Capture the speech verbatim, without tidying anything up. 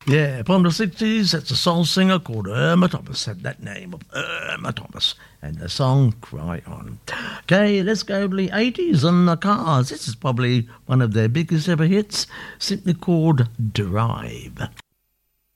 Yeah, from the sixties, it's a soul singer called Irma Thomas, had that name of Irma Thomas, and the song Cry On. Okay, let's go to the eighties and the Cars. This is probably one of their biggest ever hits, simply called Drive.